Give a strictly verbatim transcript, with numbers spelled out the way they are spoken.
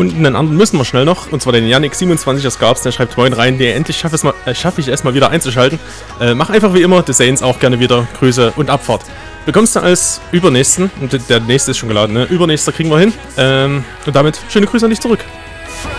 Und einen anderen müssen wir schnell noch, und zwar den Yannick siebenundzwanzig, das gab's, der schreibt Moin rein, der endlich schaffe es mal, äh, schaffe ich es mal wieder einzuschalten. Äh, mach einfach wie immer, des Saints auch gerne wieder, Grüße und Abfahrt. Bekommst du als Übernächsten, und der nächste ist schon geladen, ne? Übernächster kriegen wir hin. Ähm, und damit schöne Grüße an dich zurück.